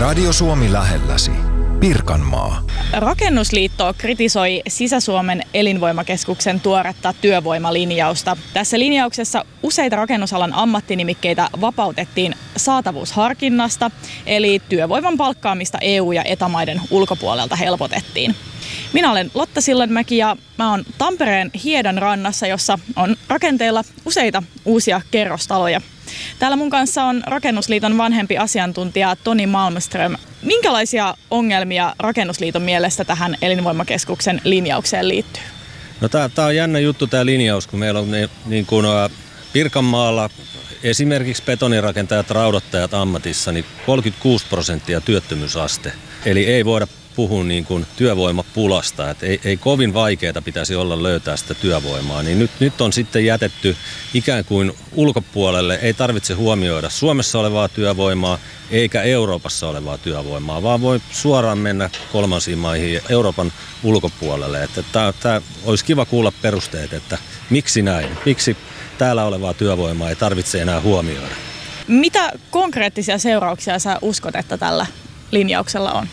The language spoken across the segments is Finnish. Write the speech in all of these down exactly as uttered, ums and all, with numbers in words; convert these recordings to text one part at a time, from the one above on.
Radio Suomi lähelläsi. Pirkanmaa. Rakennusliitto kritisoi Sisä-Suomen elinvoimakeskuksen tuoretta työvoimalinjausta. Tässä linjauksessa useita rakennusalan ammattinimikkeitä vapautettiin saatavuusharkinnasta, eli työvoiman palkkaamista E U- ja E T A-maiden ulkopuolelta helpotettiin. Minä olen Lotta Sillanmäki ja mä oon Tampereen Hiedon rannassa, jossa on rakenteilla useita uusia kerrostaloja. Täällä mun kanssa on Rakennusliiton vanhempi asiantuntija Toni Malmström. Minkälaisia ongelmia Rakennusliiton mielestä tähän elinvoimakeskuksen linjaukseen liittyy? No tää, tää on jännä juttu tää linjaus, kun meillä on niin, niin kuin Pirkanmaalla esimerkiksi betonirakentajat, raudottajat ammatissa, niin kolmekymmentäkuusi prosenttia työttömyysaste. Eli ei voida puhua niin kuin työvoimapulasta, että ei, ei kovin vaikeaa pitäisi olla löytää sitä työvoimaa, niin nyt, nyt on sitten jätetty ikään kuin ulkopuolelle, ei tarvitse huomioida Suomessa olevaa työvoimaa eikä Euroopassa olevaa työvoimaa, vaan voi suoraan mennä kolmansiin maihin Euroopan ulkopuolelle. Että tämä, tämä olisi kiva kuulla perusteet, että miksi näin, miksi täällä olevaa työvoimaa ei tarvitse enää huomioida. Mitä konkreettisia seurauksia sä uskot, että tällä linjauksella on?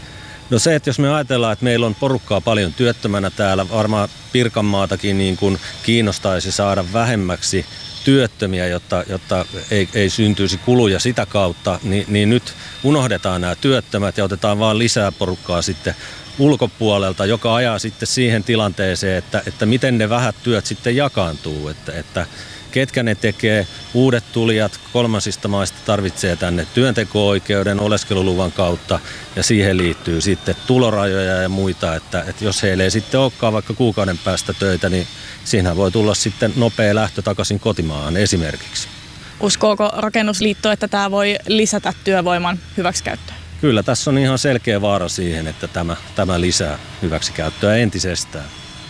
No se, että jos me ajatellaan, että meillä on porukkaa paljon työttömänä täällä, varmaan Pirkanmaatakin niin kuin kiinnostaisi saada vähemmäksi työttömiä, jotta, jotta ei, ei syntyisi kuluja sitä kautta, niin, niin nyt unohdetaan nämä työttömät ja otetaan vaan lisää porukkaa sitten ulkopuolelta, joka ajaa sitten siihen tilanteeseen, että, että miten ne vähät työt sitten jakaantuu, että, että ketkä ne tekee, uudet tulijat kolmansista maista tarvitsee tänne työnteko-oikeuden oleskeluluvan kautta ja siihen liittyy sitten tulorajoja ja muita, että, että jos heille ei sitten olekaan vaikka kuukauden päästä töitä, niin siinä voi tulla sitten nopea lähtö takaisin kotimaahan esimerkiksi. Uskooko Rakennusliitto, että tämä voi lisätä työvoiman hyväksikäyttöä? Kyllä, tässä on ihan selkeä vaara siihen, että tämä, tämä lisää hyväksikäyttöä entisestään.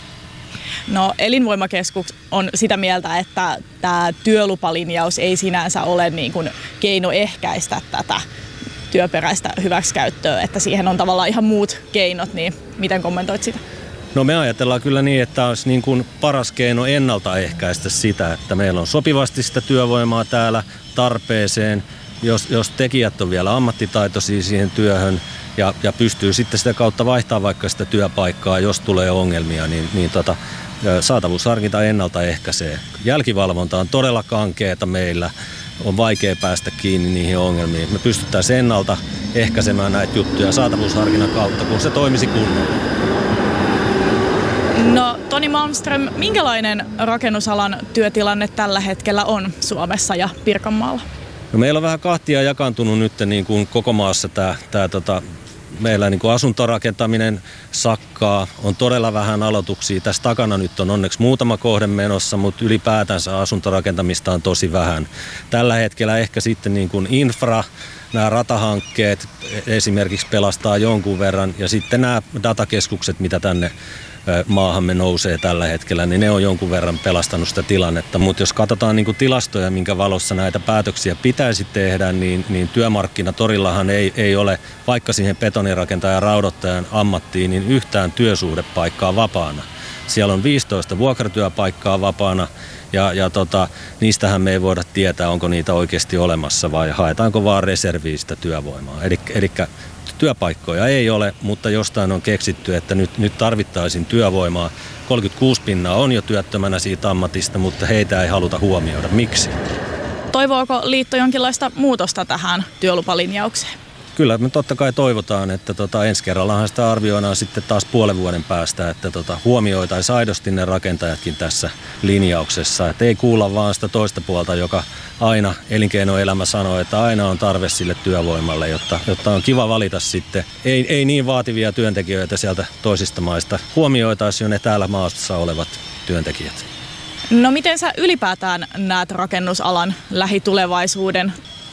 No, elinvoimakeskus on sitä mieltä, että tämä työlupalinjaus ei sinänsä ole niin kuin keino ehkäistä tätä työperäistä hyväksikäyttöä, että siihen on tavallaan ihan muut keinot, niin miten kommentoit sitä? No me ajatellaan kyllä niin, että olisi niin kuin paras keino ennaltaehkäistä sitä, että meillä on sopivasti sitä työvoimaa täällä tarpeeseen, jos, jos tekijät on vielä ammattitaitoisia siihen työhön ja, ja pystyy sitten sitä kautta vaihtaa vaikka sitä työpaikkaa, jos tulee ongelmia, niin, niin tota, saatavuusharkinta ennaltaehkäisee. Jälkivalvonta on todella kankeeta meillä, on vaikea päästä kiinni niihin ongelmiin. Me pystyttäisiin ennalta ehkäisemään näitä juttuja saatavuusharkinnan kautta, kun se toimisi kunnolla. No, Toni Malmström, minkälainen rakennusalan työtilanne tällä hetkellä on Suomessa ja Pirkanmaalla? No meillä on vähän kahtia jakaantunut nyt niin kuin koko maassa tämä, tämä tota, meillä niin kuin asuntorakentaminen sakkaa, on todella vähän aloituksia. Tässä takana nyt on onneksi muutama kohde menossa, mutta ylipäätänsä asuntorakentamista on tosi vähän. Tällä hetkellä ehkä sitten niin kuin infra, nämä ratahankkeet esimerkiksi pelastaa jonkun verran ja sitten nämä datakeskukset, mitä tänne maahamme nousee tällä hetkellä, niin ne on jonkun verran pelastanut sitä tilannetta. Mutta jos katsotaan niin kuin tilastoja, minkä valossa näitä päätöksiä pitäisi tehdä, niin, niin työmarkkinatorillahan ei, ei ole, vaikka siihen betonirakentajan ja raudottajan ammattiin, niin yhtään työsuhdepaikkaa vapaana. Siellä on viisitoista vuokratyöpaikkaa vapaana ja, ja tota, niistähän me ei voida tietää, onko niitä oikeasti olemassa vai haetaanko vaan reserviistä työvoimaa. Eli, eli työpaikkoja ei ole, mutta jostain on keksitty, että nyt, nyt tarvittaisiin työvoimaa. kolmekymmentäkuusi pinnaa on jo työttömänä siitä ammatista, mutta heitä ei haluta huomioida. Miksi? Toivooko liitto jonkinlaista muutosta tähän työlupalinjaukseen? Kyllä me totta kai toivotaan, että tota, ensi kerrallahan sitä arvioidaan sitten taas puolen vuoden päästä, että tota, huomioitaisiin aidosti ne rakentajatkin tässä linjauksessa. Että ei kuulla vaan sitä toista puolta, joka aina elinkeinoelämä sanoo, että aina on tarve sille työvoimalle, jotta, jotta on kiva valita sitten. Ei, ei niin vaativia työntekijöitä sieltä toisista maista. Huomioitaisiin jo ne täällä maassa olevat työntekijät. No miten sä ylipäätään näet rakennusalan lähitulevaisuuden?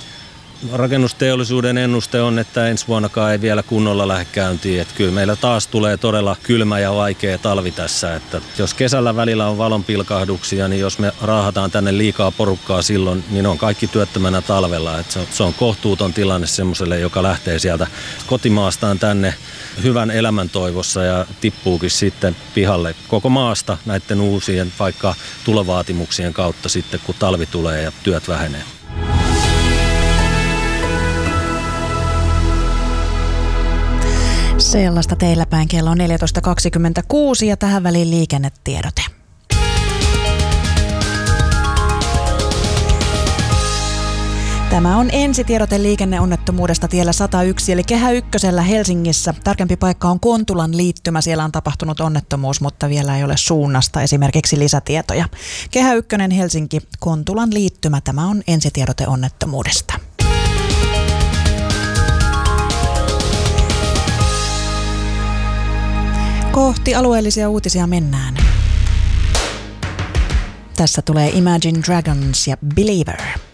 Rakennusteollisuuden ennuste on, että ensi vuonnakaan ei vielä kunnolla lähde käyntiin. Että kyllä meillä taas tulee todella kylmä ja vaikea talvi tässä. Että jos kesällä välillä on valonpilkahduksia, niin jos me raahataan tänne liikaa porukkaa silloin, niin on kaikki työttömänä talvella. Että se on kohtuuton tilanne semmoiselle, joka lähtee sieltä kotimaastaan tänne hyvän elämän toivossa ja tippuukin sitten pihalle koko maasta näiden uusien vaikka tulovaatimuksien kautta sitten, kun talvi tulee ja työt vähenee. Sellaista teillä päin kello on neljätoista kaksikymmentäkuusi ja tähän väliin liikennetiedote. Tämä on ensitiedote liikenneonnettomuudesta tiellä sata yksi, eli Kehä ykkösellä Helsingissä. Tarkempi paikka on Kontulan liittymä. Siellä on tapahtunut onnettomuus, mutta vielä ei ole suunnasta esimerkiksi lisätietoja. Kehä ykkönen Helsinki, Kontulan liittymä. Tämä on ensitiedote onnettomuudesta. Kohti alueellisia uutisia mennään. Tässä tulee Imagine Dragons ja Believer.